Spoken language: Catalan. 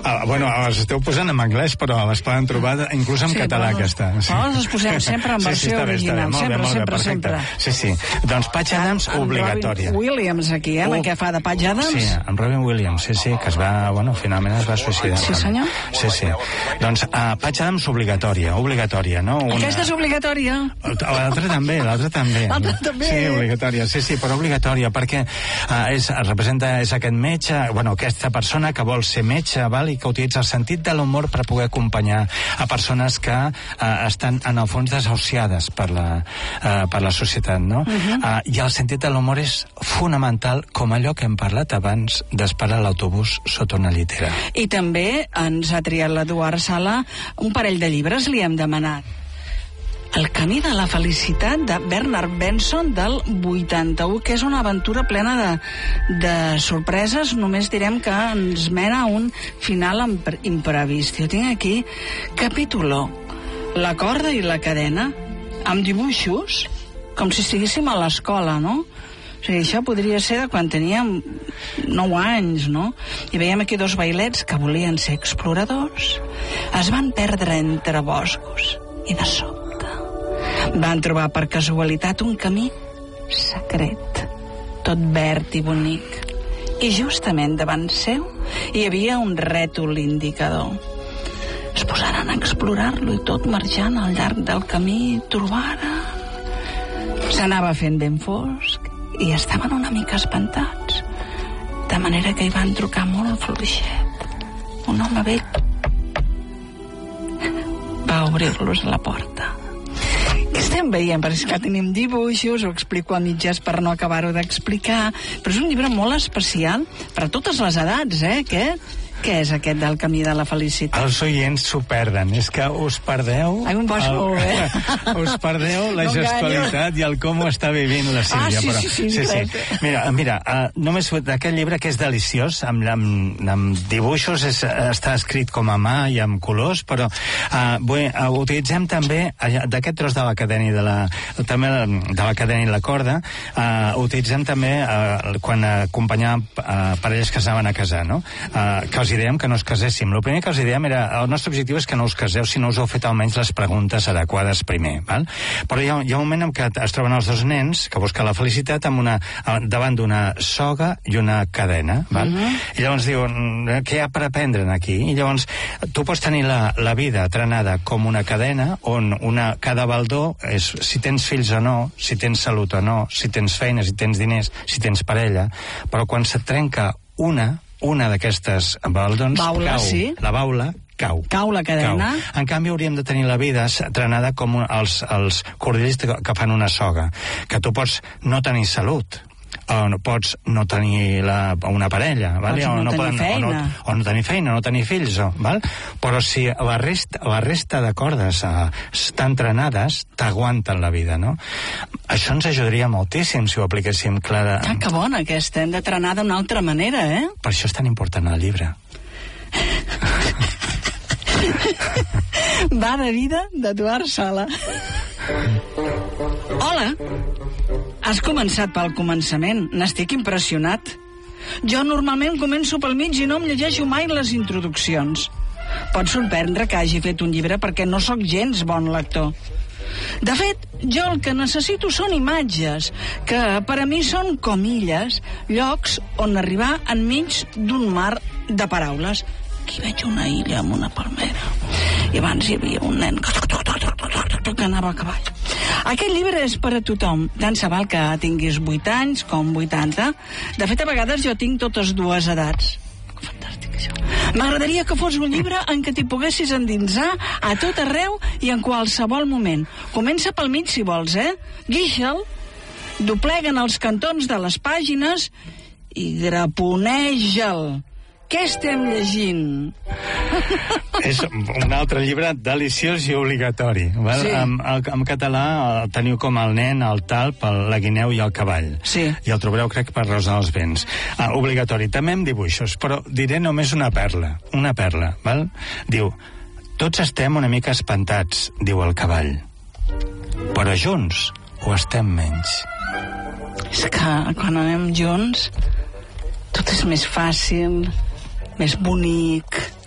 Bueno, les esteu posant en anglès, però les poden trobar inclús en català, aquesta. Les posem sempre en versió original. Sempre. Sí. Doncs Patch Adams, obligatòria. Robin Williams aquí, què fa de Patch Adams? Sí, en Robin Williams, sí, que es va, finalment es va suïcidar. Sí, senyor. Sí. Doncs Patch Adams, obligatòria, no? Aquesta és obligatòria. L'altra també. Sí, obligatòria, sí, però obligatòria, perquè representa aquest metge, aquesta persona que vol ser metge, i que utilitza el sentit de l'humor per poder acompanyar a persones que estan, en el fons, desahuciades per la societat, no? I el sentit de l'humor és fonamental, com allò que hem parlat abans d'esperar l'autobús sota una llitera. I també ens ha triat l'Eduard Sala un parell de llibres, li hem demanat. El camí de la felicitat, de Bernard Benson, del 81, que és una aventura plena de sorpreses. Només direm que ens mena a un final imprevist. Jo tinc aquí capítol 1, la corda i la cadena, amb dibuixos, com si estiguéssim a l'escola, no? O sigui, això podria ser de quan teníem 9 anys, no? I veiem aquí 2 vailets que volien ser exploradors. Es van perdre entre boscos i de sobte van trobar per casualitat un camí secret, tot verd i bonic. I justament davant seu hi havia un rètol indicador. Es posaren a explorar-lo i tot marxant al llarg del camí trobaren. S'anava fent ben fosc i estaven una mica espantats, de manera que hi van trucar molt fluixet. Un home vell va obrir-los la porta. Què estem veient? Perquè és que tenim dibuixos, ho explico a mitges per no acabar-ho d'explicar, però és un llibre molt especial per a totes les edats, Què és aquest del camí de la felicitat? Els oients s'ho perden. És que us perdeu... Us perdeu la gestualitat i el com ho està vivint la Sílvia. Sí. Mira, només d'aquest llibre, que és deliciós, amb dibuixos, està escrit com a mà i amb colors, però utilitzem també d'aquest tros de la cadena i la corda, utilitzem també quan acompanyàvem parelles que s'anaven a casar, no? Que els dèiem que no es caséssim. El primer que els dèiem era, el nostre objectiu és que no us caseu si no us heu fet almenys les preguntes adequades primer, val? Però hi ha un moment en què es troben els 2 nens que busquen la felicitat davant d'una soga i una cadena, val? I llavors diuen, què hi ha per aprendre aquí? I llavors tu pots tenir la vida trenada com una cadena on cada baldó és si tens fills o no, si tens salut o no, si tens feina, si tens diners, si tens parella, però quan se't trenca una d'aquestes baldons la baula cau. Cau la cadena. En canvi, hauríem de tenir la vida trenada com els cordills que fan una soga, que tu pots no tenir salut, o pots no tenir una parella, vale? O no tenir feina, no tenir fills, val? Però si la resta de cordes estan trenades, t'aguanten la vida, no? Això ens ajudaria moltíssim si ho apliquéssim clara. Que bona aquesta, hem de trenar d'una altra manera, Per això és tan important el llibre. Va de vida d'Eduard Sala. Hola! Has començat pel començament. N'estic impressionat. Jo normalment començo pel mig i no em llegeixo mai les introduccions. Pot sorprendre que hagi fet un llibre perquè no sóc gens bon lector. De fet, jo el que necessito són imatges, que per a mi són com illes, llocs on arribar enmig d'un mar de paraules. Aquí veig una illa amb una palmera. I abans hi havia un nen que anava a cavall. Aquest llibre és per a tothom, tant se val que tinguis 8 anys com 80. De fet, a vegades jo tinc totes 2 edats. Fantàstic, això. M'agradaria que fos un llibre en què t'hi poguessis endinsar a tot arreu i en qualsevol moment. Comença pel mig, si vols, Guixa'l, dobleguen els cantons de les pàgines i graponeja'l. Què estem llegint? És un altre llibre deliciós i obligatori. Val? Sí. En català el teniu com el nen, el talp, la guineu i el cavall. Sí. I el trobareu, crec, per Rosa dels Vents. Obligatori. També amb dibuixos, però diré només una perla. Una perla, val? Diu, tots estem una mica espantats, diu el cavall. Però junts ho estem menys. És que quan anem junts tot és més fàcil, més bonic,